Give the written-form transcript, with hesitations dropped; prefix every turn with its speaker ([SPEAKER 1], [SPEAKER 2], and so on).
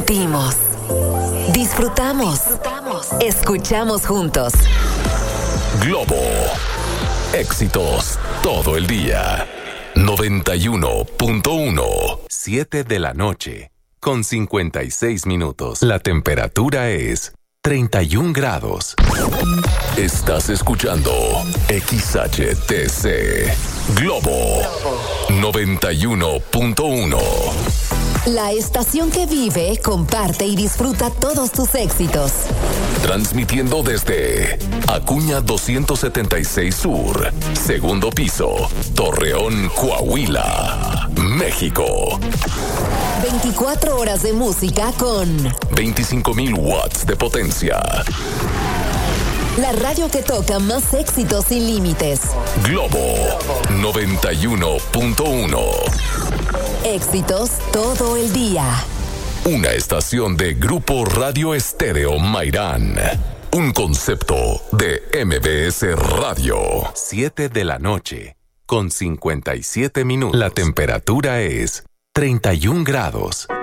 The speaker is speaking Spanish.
[SPEAKER 1] Sentimos, disfrutamos, escuchamos juntos.
[SPEAKER 2] Globo, éxitos todo el día. 91.1. 7 de la noche, con 56 minutos. La temperatura es 31 grados. Estás escuchando XHTC Globo 91.1.
[SPEAKER 1] La estación que vive, comparte y disfruta todos tus éxitos.
[SPEAKER 2] Transmitiendo desde Acuña 276 Sur, segundo piso, Torreón, Coahuila, México.
[SPEAKER 1] 24 horas de música con
[SPEAKER 2] 25,000 watts de potencia.
[SPEAKER 1] La radio que toca más éxitos sin límites.
[SPEAKER 2] Globo 91.1.
[SPEAKER 1] Éxitos todo el día.
[SPEAKER 2] Una estación de Grupo Radio Estéreo Mairán. Un concepto de MBS Radio. 7 de la noche, con 57 minutos. La temperatura es 31 grados.